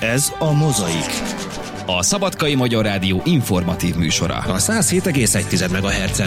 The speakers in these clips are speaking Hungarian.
Ez a Mozaik. A Szabadkai Magyar Rádió informatív műsora. A 107,1 MHz-en.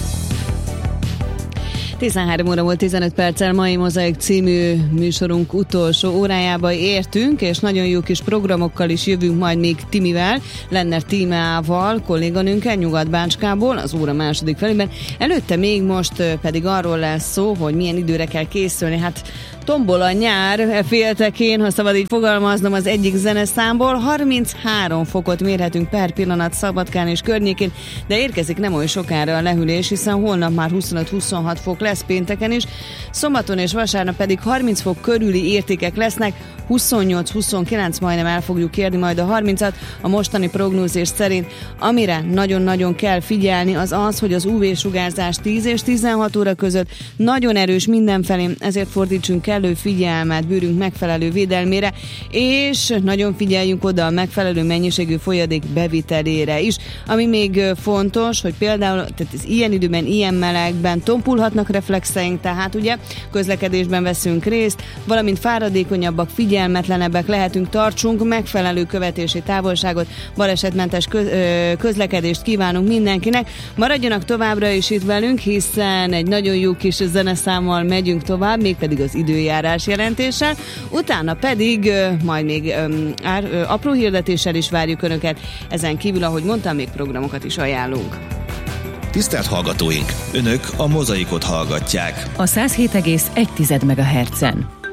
13 óra volt 15 perccel, mai Mozaik című műsorunk utolsó órájába értünk, és nagyon jó kis programokkal is jövünk majd még Timivel, Lenner Tímeával, kolléganőnkkel Nyugat-Bácskából, az óra második felében. Előtte még most pedig arról lesz szó, hogy milyen időre kell készülni. Hát tombol a nyár féltekén, ha szabad így fogalmaznom, az egyik zeneszámból. 33 fokot mérhetünk per pillanat Szabadkán és környékén, de érkezik nem olyan sokára a lehűlés, hiszen holnap már 25-26 fok lesz pénteken is, szombaton és vasárnap pedig 30 fok körüli értékek lesznek, 28-29 majdnem el fogjuk érni majd a 30-at a mostani prognózis szerint. Amire nagyon-nagyon kell figyelni az az, hogy az UV-sugárzás 10 és 16 óra között nagyon erős mindenfelé, ezért fordítsunk kellő figyelmet bőrünk megfelelő védelmére, és nagyon figyeljünk oda a megfelelő mennyiségű folyadék bevitelére is. Ami még fontos, hogy például tehát ez ilyen időben, ilyen melegben tompulhatnak reflexeink, tehát ugye közlekedésben veszünk részt, valamint fáradékonyabbak, figyelmetlenebbek lehetünk, tartsunk megfelelő követési távolságot, balesetmentes közlekedést kívánunk mindenkinek. Maradjanak továbbra is itt velünk, hiszen egy nagyon jó kis zeneszámmal megyünk tovább, mégpedig az időjárás jelentéssel, utána pedig majd még apró hirdetéssel is várjuk Önöket, ezen kívül, ahogy mondtam, még programokat is ajánlunk. Tisztelt hallgatóink! Önök a Mozaikot hallgatják. A 107,1 MHz-en.